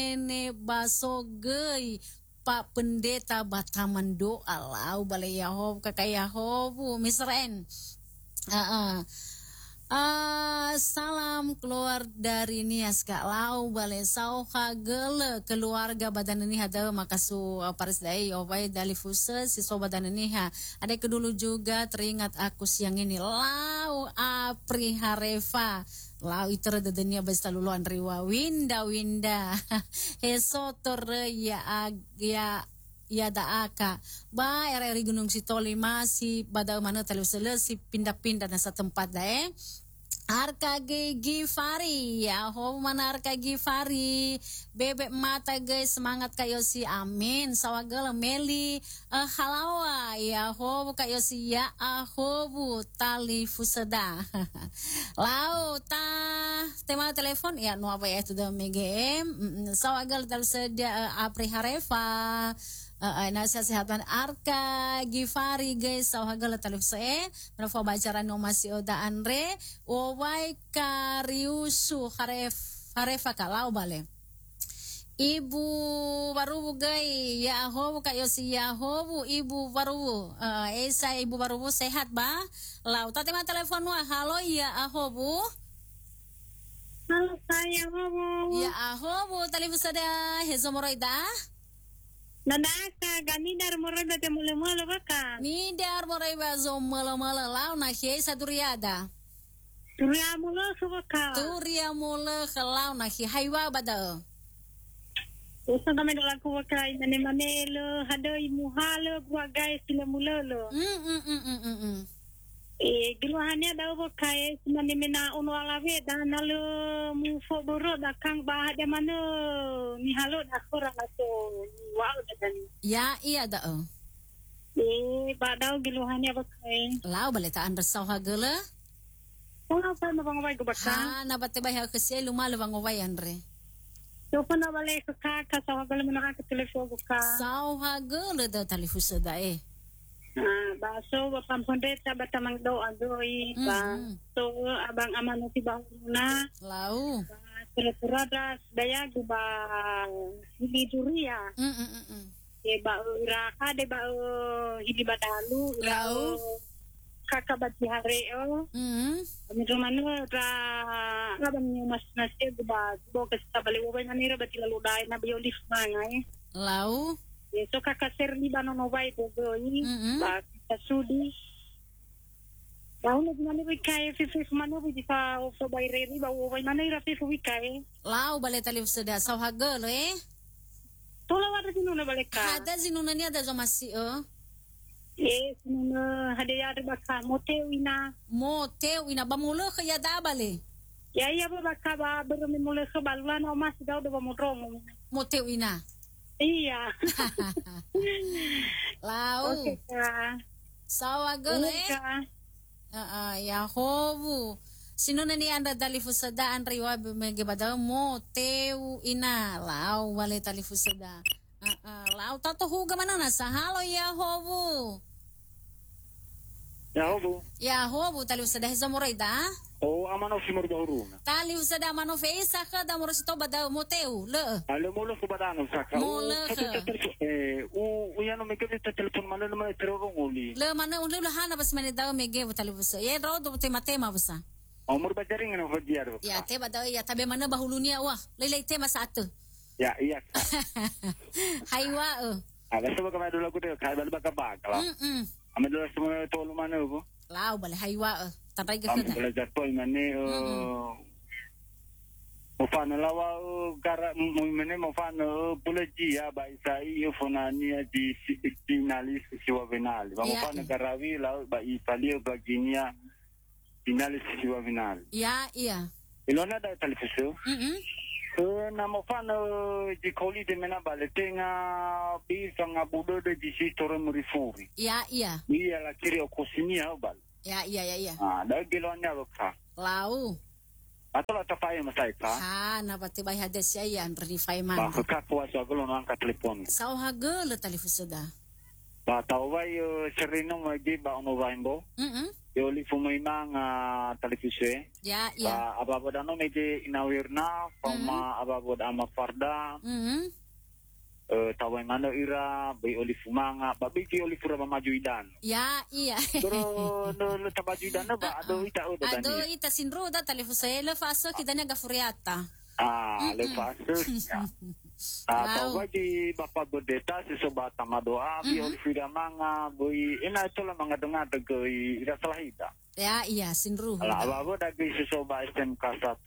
nene basogey Pak Pendeta Bataman doa lau balai Yahob kakak Yahob Mr. N. Salam keluar dari Nias Kak Lau balai sauha gele keluarga badan ini ada makasu paris dai obai dali fusa si so badan ini ada kedulu juga teringat aku siang ini lau apri hareva lau itu rada dunia besta luluan riwa winda heso tore ya da aka ba area Gunung Sitoli masih pada mana telu selesi pindah-pindah nasa tempat dah Arka Gifari ya ho mana Arka Gifari bebek mata guys semangat kayo si amin sawagala Meli halawa ya ho kayo si ya ahobu tali fusada lau ta tema telepon ya no apa ya itu dah megem sawagala tali sedia apri hareva nasihatan Arka Gifari guys sawagala talif se menafo bacaran no masih oda Andre owai kariusu harefa kalau bale ibu baru gay ya hobu kayo si ya hobu ibu baru esa ibu baru sehat ba lau tadi mah telepon wah halo ya ahobu halo saya hobu ya ahobu talif sada hezomoroida Nadaka ganidar morai bate mule-mule baka. Nidar morai bazo mala-mala lau na hiei saduriada. Turia mule subaka. Turia mule kalau na hi haiwa bada. Usa kami dola ku baka inane manelo hado imuhalo gua guys sila mulelo. Giluhannya daw baka sinane mena uno alawe danalo mu foboro dakang bah de mano ni halo dakora ato. Wow, ya iya dah. Badau giluhannya bakai. Lau balita anda sauha gele. Oh, apa na bang ko baka? Ha, na bate bay ha kasi lumalo bang way andre. So pa na bale ko ka sauha gele mo ka telefon baka. Sauha gele da talifusa da Baso pampondeta batamang do agoy ba. So abang amano si banguna. Lau. Pura-pura daya ba hindi duria. Ba iraka de ba hindi badalu Lau. Kakabat di hareo. Medyo mano ra laban niyo mas nasib ba bo kasi tabali ubay manira ba tila luday na biyo lif mangay. Lau. So kakaser ni ba no bay bogoy ba kasudi. Bahu na gimana wikay fifif mano di pa of bay reri ba ubay manira fifif wikay. Lau bale talifsa da sauha gele Tola wala sinuna balik ka. Hada zinuna niya da zomasi sinuna hadaya baka moteu ina. Moteu ina bamulo kaya da bale. Ya ba baka ba berumi mula ke balulan o mas daw do ba modrong. Moteu ina. Iya. Lau. Okay ka. Sawa gele. Ya hobu. Sino na ni anda dalifusada an riwa megibada moteu ina. Lau wale talifusada. Lau tato huga manana sa halo ya hobu. Ya hobu talifusada hizamuraida. O amano simur bahuruna. Tali usada mano feisa ka da morosito bada moteu le. Ale molo subadano saka. Molo u ya no me quede este teléfono malo no me trero ngoli. Le mana ulu le hana bas mane da mege tali usa. Ye ro do tema busa. Umur bajaring no hodiar. Ya te bada ya tabe mana bahulunia wah. Lele tema satu. Ya iya. Haiwa Aga sabo kama dulu aku teh kai bal baka bakala. Ame dulu semua tolu mana ko. Lau bale haiwa Tanray ka Ame bala jatoy mane Mofana lawa gara mene mofana bulaji ya ba isai fonani di finalis siwa venal. Ba mofana garawi la ba Italia ba Guinea finalis siwa venal. Ya iya. Ilona da televisão. Na mofana di koli de mena baletenga bi sanga budo de di sitore murifuri. Ya iya. Iya la kiri okosinia bal. Ya iya. Da gilonya lokha. Lau. Atau la tafai masai ka. Ha na pati bay hades ya yan renify man. Ba ka ko sa gulo no angka telepon. Sao hagel talifusoda. Ba tawai serino magi ba ono baimbo. Yoli fumaimang televisi. Ya, ya. Ababod ano medyo inawirna pama ababod ama farda. Tawai mana ira bai oli fumanga babi ki oli fura majuidan. Ya, iya. Pero no tabajuidan na ba ado ita udah Ado ita sinro da telefuse le faso kita nya gafuriata. Le faso. Tawa di Bapak Godeta si sobat tamadoa bi oli fura manga boi ina ito lang mga dengar dagay ira salahita. Ya, iya sinro. Ala ababo dagay si sobat SMK 1.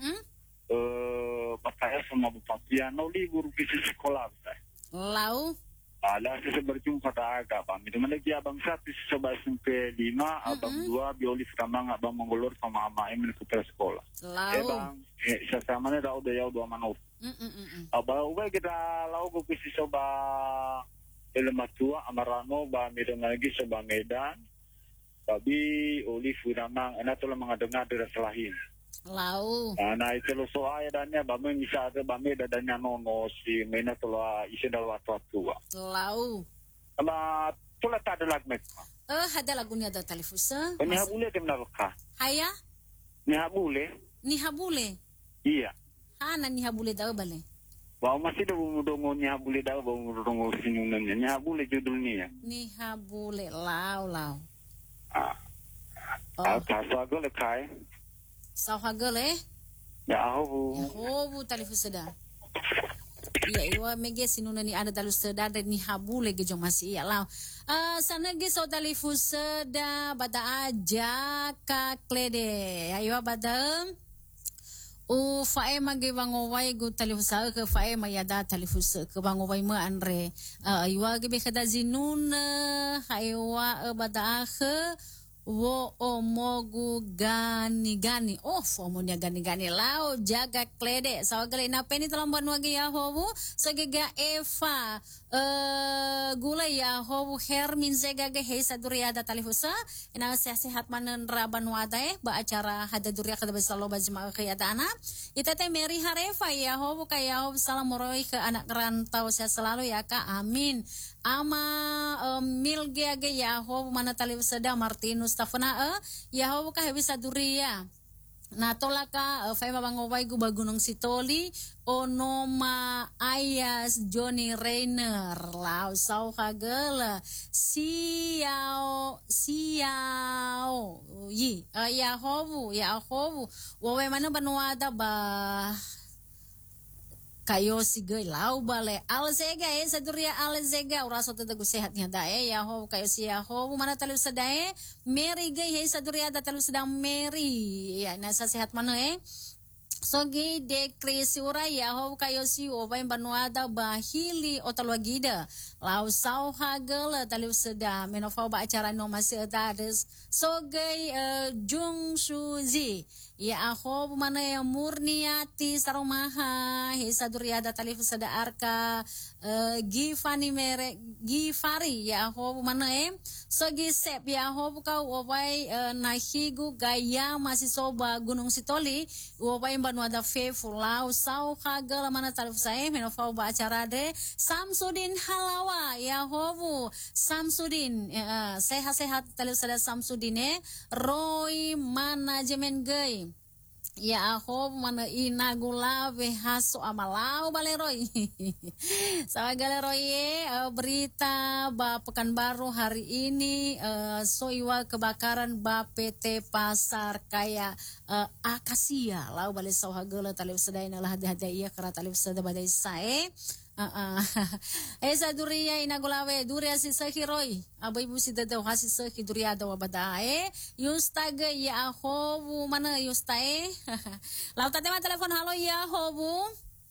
Papaya sama bupati no libur visi sekolah. Lau. Ala saya berjumpa pada agak bang. Itu mana dia abang satu sobat SMP 5, abang 2 biolis kamang abang menggulur sama ama emin ke sekolah. Lau. Bang, saya sama ni dah udah jauh 2 manut. Abang ubai kita lau ke visi sobat elemat tua amarano ba medan lagi sobat Medan. Tapi oleh furamang, enak tu lah mengadengar dari selahin. Lau. Nah itu lo soalnya dannya bame bisa ada bame dadanya nono si mena tu lah isi dalam waktu. Lau. Ama tu lah tak ada lagi. Ada lagunya ada telefusa. Ni habule tem nabka. Haya? Ni habule. Ni habule. Iya. Ana ni habule daw bale. Bawa masih ada bumudongo ni habule dah bumudongo sinunannya. Ni habule judulnya. Ni habule lau. Kasa agak lekai. Sauhagale. Ya aku. Hobu telefusada. Iya, iwa mege sinuna ni ada telefusada dan ni habule ge jong masih iya lau. Sana ge so telefusada bada aja ka klede. Ayo bada. Fae mage bangowai gu telefusa ke fae mayada telefusa ke bangowai ma andre. Iwa ge be kada zinun haiwa bada akhe wo omogu gani omonya gani lao jaga klede sawagale na peni talamban wagi ya hobu sagega Eva gula ya hobu hermin zegaga heisa duriada talihusa ina sehat manen raban wadae ba acara hada duria kada besalo bajma khiyada ana ita te Mary Harefa ya hobu kaya hobu salam moroi ke anak rantau saya selalu ya Kak amin ama milge age ya hobu mana talihusa da Martinus tafana ya hobu ka bisa duria na tolaka fay mabangoway gu bagunong sitoli onoma ayas Johnny Rainer lao saw kagala siao yi ya hobu wawe mana banuada ba kayo sigay lau bale alzega sa duria alzega uraso tadagu sehat niya dae ya ho kayo siya ho mana talu sa dae Mary gay sa duria da talu sa Mary ya nasa sehat mana sogi de krisura ya ho kayo si o ba banuada bahili o talwagida lau saw hagel talu sa da menofau ba acara no masih tades sogay jung suzi ya ako mana ya murniati sarumaha hisa duriada talif sada arka gifari ya ako mana so gisep ya ako ka wabay nahigu gaya masih soba gunung sitoli wabay banuada fe fulau saw kagal mana talif sa menofau ba acara de Samsudin Halawa ya hobu Samsudin sehat-sehat talif sada Samsudin Roy manajemen gay ya ako mana inagula haso amalau baleroy sawa galeroy berita ba Pekanbaru hari ini soiwa kebakaran ba PT Pasar Kaya Akasia lau bale sawa gala talib sedai nalah hadiah kara talib sedai badai sae esa duria inagulawe duria si sahiroy abay bu si dadaw hasi sahi duria daw badae yustaga ya hobu mana yustae lau tate ma telepon halo ya hobu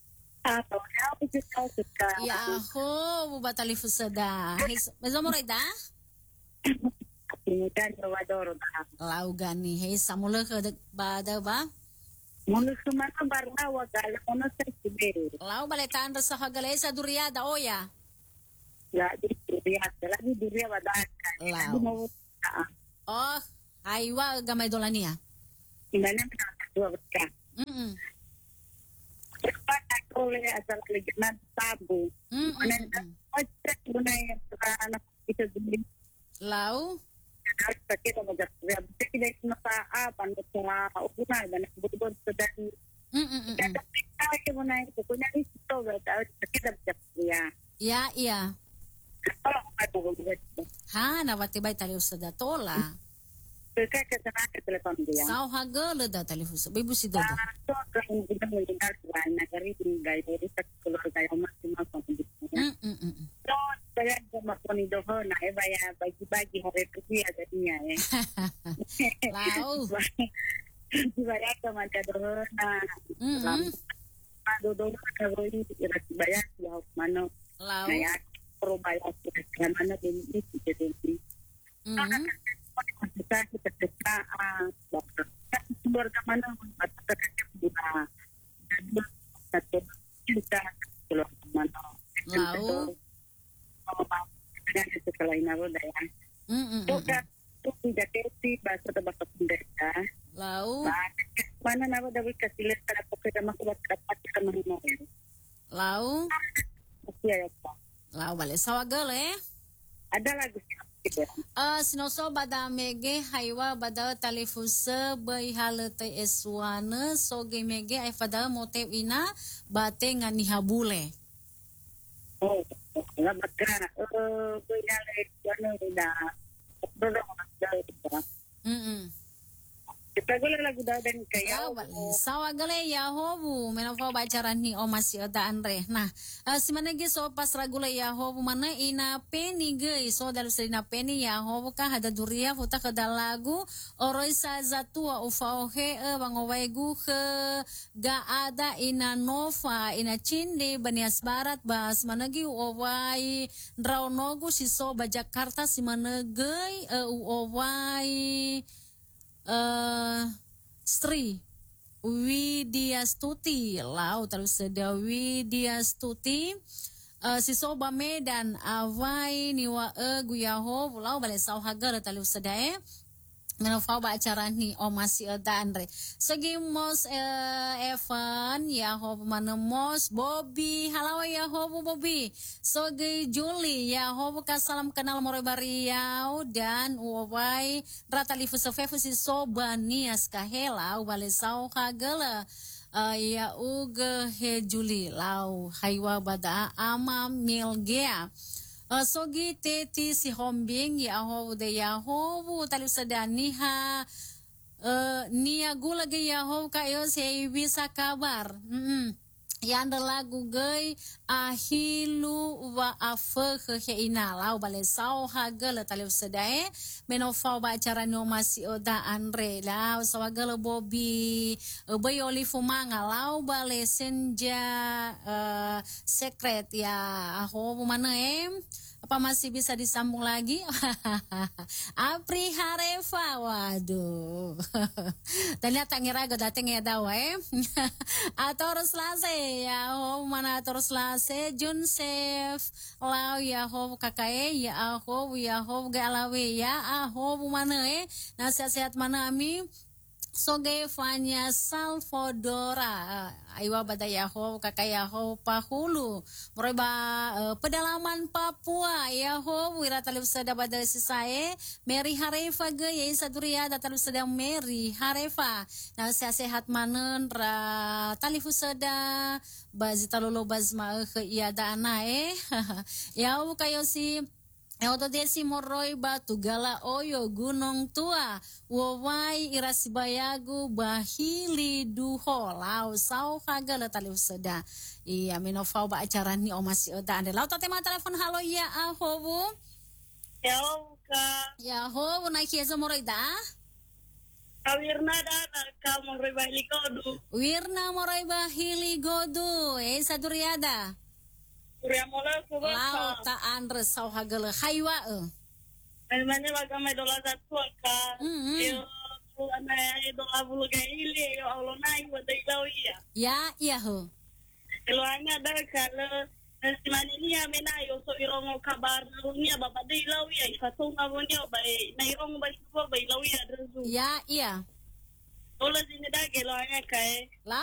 ya hobu batalifu sada mezomoray da lau gani hey samula ka bada ba Munu sumana barna wagala munu sa sibere. Lau baletan sa hagale sa duriada oya. Ya di duriada lagi duriada wadak. Lau. Oh, aywa gamay dolania. Inana na dua baka. Cepat aku le asal legenan tabu. Anan otak bunay sa anak itu duri. Lau. Harus pakai sama apa nutwa ubuna dan betul sedang kita mau naik pokoknya itu tahu kita bisa Ya, iya. kalau aku Ha, nawati bay tali usada tola. ke sana ke telepon dia Sao hagala da tali fusa. Bibu si dodo. so kalau kita mendengar suara dari tinggal dari keluarga yang masih masuk di sini so saya sama poni doho na ya bagi-bagi hari itu ya jadinya Lau. Dibayar sama doho na dodo kalau ini dibayar ya mana Lau. ya perubahan kita mana ini jadi kita keluarga mana kita keluarga mana Lau. setelah ini aku dah tu tidak terti bahasa bahasa pendeta Lau. mana nama David kasih lihat kalau kita masuk dapat kita mau Lau. ya pak Lau bale. Sao hagala ada lagu Sinoso bada mege haiwa bada talifusa bai halate eswana soge mege ay fada mote ina bate ngani habule. oh labakan bayar itu dah kita boleh lagu dah dan kayak sawa gale Yahobu menapa bacaran ni o masih ada andre nah si mana ge so pas ragula Yahobu mana ina peni ge so dalu serina peni Yahobu ka hada duria futa ke dalagu oroi sa zatua ufauhe bangowaigu ke ga ada ina nova ina cinde banias barat bas mana ge owai draunogu si so ba Jakarta si mana ge owai Sri Widya Stuti lau terus ada Widya Stuti si soba Medan awai niwa guyaho lau bale sau hagar terus ada menofau acara ni o masih ada andre segi mos Evan Yahob manemos Bobby halo Yahob Bobby segi Juli Yahob kasalam kenal more bariau dan uwai rata lifu sefefu si soba nias kahela ubale sau kagala ya uge he Juli lau haiwa bada ama milgea sogi teti si hombing Yahobu de Yahobu talu sedaniha nia gula ge Yahobu kayo si bisa kabar yang ada lagu gay ahilu wa afe ke ina lau bale sau hagala talu sedae menofau bacara no masih oda andre lau sawagala Bobby bay olifu manga lau bale senja sekret ya Yahobu mana apa masih bisa disambung lagi? Apri Harefa, waduh. Ternyata ngiraga datang ya dawa Ator Selase, ya mana Ator Selase, Junsef, lau ya kakae, ya galawe, ya mana nasihat mana ami. Soge Fanya Salvadora Aiwa bada Yahob kakak Yahob Pahulu Mereba pedalaman Papua Yahob wira talib sada bada sisae Mary Harefa ge ya saduria da talib sada Mary Harefa nah sehat manen ra talifu sada bazi talolo bazma ke iada anae Yahob kayo si Eoto desi moroi batu gala oyo gunung tua wawai irasibayagu bahili duho lau sau kagala tali usada iya menofau ba acara ni o masih oda ande lau tema telepon halo ya Ahobu ya Ahobu naik kiasa moroi da Wirna da ka moroi bahili godu Wirna moroi bahili godu saduriada Lau ta andre sau hagala haiwa Mane bagame dola zatua ka yo ana dola buluga ile yo olona iwa dailawiya ya ho Keluarnya ada kalau simani ni amena yo so irongo kabar dunia baba dailawiya ifatung awonya bai na irongo bai suwa bai lawiya drezu ya Ola sini da keluarnya kai